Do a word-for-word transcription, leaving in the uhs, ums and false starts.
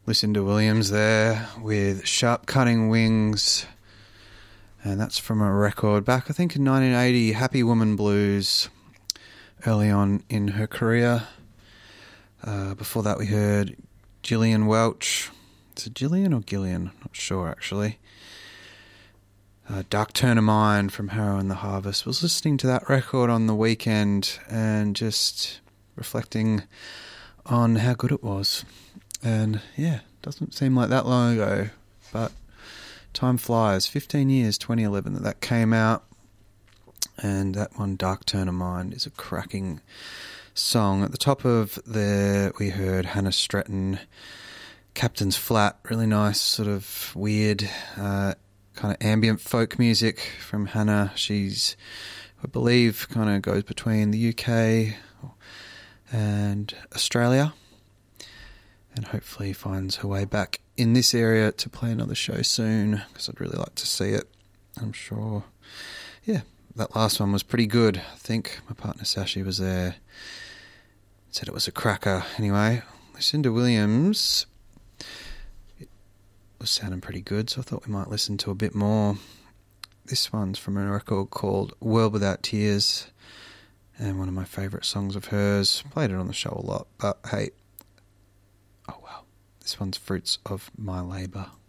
Lucinda Williams there with Sharp Cutting Wings, and that's from a record back I think in nineteen eighty, Happy Woman Blues, early on in her career. Uh, before that we heard Gillian Welch. Is it Gillian or Gillian? Not sure actually. Uh, Dark Turn of Mine from Harrow and the Harvest. Was listening to that record on the weekend and just reflecting on how good it was. And yeah, doesn't seem like that long ago, but time flies. fifteen years, twenty eleven that that came out. And that one, Dark Turn of Mine, is a cracking song. At the top of there, we heard Hannah Stratton, Captain's Flat, really nice, sort of weird, uh, kind of ambient folk music from Hannah. She's, I believe, kind of goes between the U K and Australia, and hopefully finds her way back in this area to play another show soon, because I'd really like to see it. I'm sure, yeah, that last one was pretty good. I think my partner Sashi was there, said it was a cracker. Anyway, Lucinda Williams was sounding pretty good, so I thought we might listen to a bit more. This one's from a record called World Without Tears, and one of my favourite songs of hers. Played it on the show a lot, but hey, oh well. This one's Fruits of My Labour.